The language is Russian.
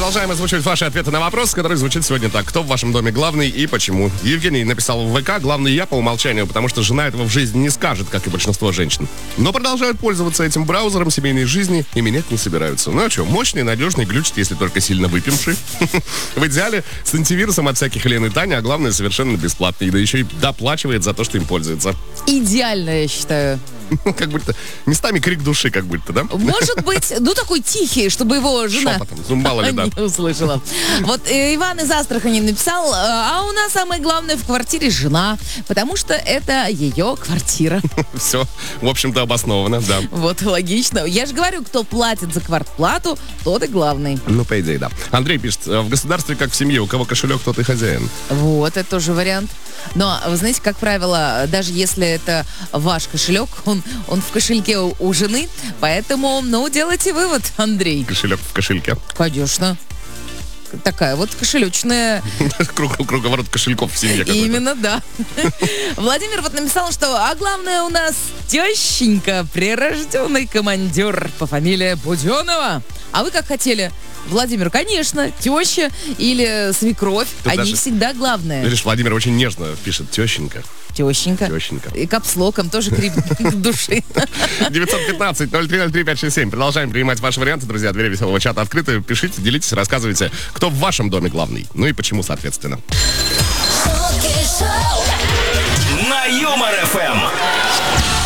продолжаем озвучивать ваши ответы на вопрос, который звучит сегодня так. Кто в вашем доме главный и почему? Евгений написал в ВК: главный я по умолчанию, потому что жена этого в жизни не скажет, как и большинство женщин. Но продолжают пользоваться этим браузером семейной жизни и менять не собираются. Ну а что, мощный, надежный, глючит, если только сильно выпивший. В идеале с антивирусом от всяких Лен и Таня, а главное, совершенно бесплатный. Да еще и доплачивает за то, что им пользуется. Идеально, я считаю. Как будто местами крик души, как будто, да? Может быть, такой тихий, чтобы его жена Шепотом, мало ли, да. не услышала. Вот Иван из Астрахани написал: а у нас самое главное в квартире жена, потому что это ее квартира. Все, в общем-то, обосновано, да. Вот, логично. Я же говорю, кто платит за квартплату, тот и главный. Ну, по идее, да. Андрей пишет: в государстве, как в семье, у кого кошелек, тот и хозяин. Вот, это тоже вариант. Но, вы знаете, как правило, даже если это ваш кошелек, он в кошельке у жены, поэтому, делайте вывод, Андрей. Кошелек в кошельке. Конечно. Такая вот кошелечная... Круговорот кошельков в семье какой-то. Именно, да. Владимир вот написал, что а главное у нас тещенька, прирожденный командир по фамилии Буденова. А вы как хотели? Владимир, конечно, теща или свекровь, тут они даже, всегда главные. Видишь, Владимир очень нежно пишет: тещенька. Тещенька. Тещенька. И капслоком тоже крик души. 915-0303-567. Продолжаем принимать ваши варианты, друзья. Двери веселого чата открыты. Пишите, делитесь, рассказывайте, кто в вашем доме главный. Ну и почему, соответственно.